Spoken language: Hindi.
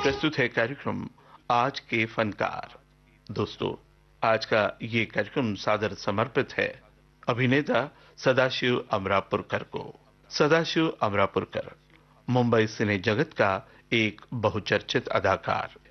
प्रस्तुत है कार्यक्रम आज के फनकार। दोस्तों, आज का ये कार्यक्रम सादर समर्पित है अभिनेता सदाशिव अमरापुरकर को। सदाशिव अमरापुरकर मुंबई सिने जगत का एक बहुचर्चित अदाकार